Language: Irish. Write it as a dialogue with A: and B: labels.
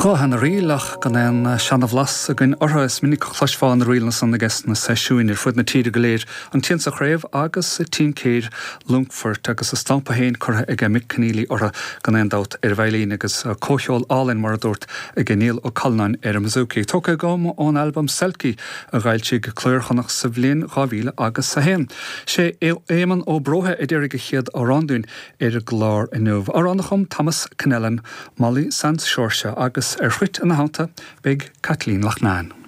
A: Chohan rialach gan an seanna bhlas a gin ortha is minic chluisfáin rialna san na gas na seisiúin fud na tíide go léir an tíonsa chréibh agus tí céir Lungfurt agus a stampa héin chutha ag mic cnílí ortha gan an dát bhailín agus cóisiol álinn mar dúirt ag Níl ó Calnain ar Mzúki. Tóca gom ón album Selkie a ghailtí go clúirchanach sa bhliain 2000 agus sa héin. Sé éman ó brothe i dtéirigh chiad ó randún ar glár inniuh. Aránachom Thomas Canellan, Molly Sands Shorse agus ar chuit in na hánta beag Kathleen Lachnán.